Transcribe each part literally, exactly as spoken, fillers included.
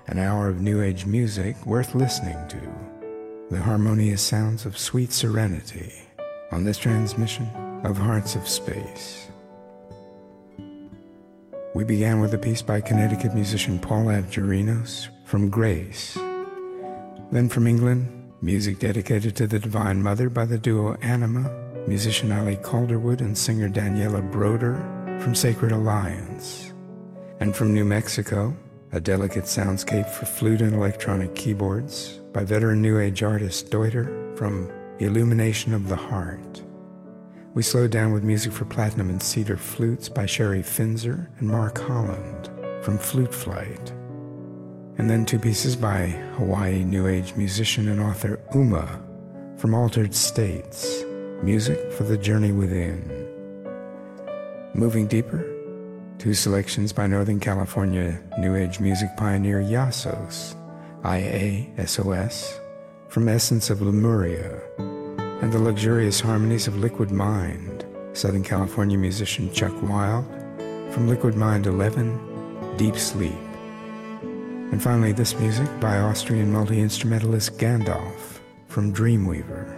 an hour of New Age music worth listening to, the harmonious sounds of sweet serenity on this transmission of Hearts of Space. We began with a piece by Connecticut musician Paul Avgerinos from Grace. Then from England, music dedicated to the Divine Mother by the duo Anima, musician Ali Calderwood and singer Daniela Broder from Sacred Alliance. And from New Mexico, a delicate soundscape for flute and electronic keyboards by veteran New Age artist Deuter from Illumination of the Heart. We slowed down with music for platinum and cedar flutes by Sherry Finzer and Mark Holland from Flute Flight. And then two pieces by Hawaii New Age musician and author Uma from Altered States, music for the journey within. Moving deeper, two selections by Northern California New Age music pioneer Yasos, I A S O S, from Essence of Lemuria, and the luxurious harmonies of Liquid Mind, Southern California musician Chuck Wild, from Liquid Mind eleven, Deep Sleep. And finally, this music by Austrian multi-instrumentalist Gandalf, from Dreamweaver.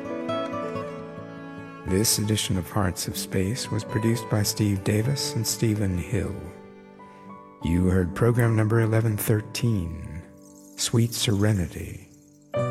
This edition of Hearts of Space was produced by Steve Davis and Stephen Hill. You heard program number eleven thirteen, Sweet Serenity.